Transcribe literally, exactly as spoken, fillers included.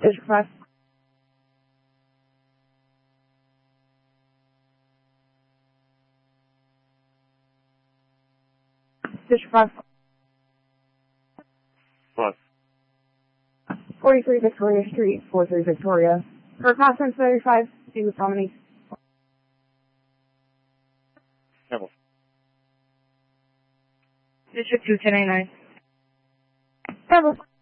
District five. District five. Plus. forty-three Victoria Street, forty-three Victoria. For conference thirty-five, see with Dominique. Campbell. District two, ten eighty-nine. Campbell.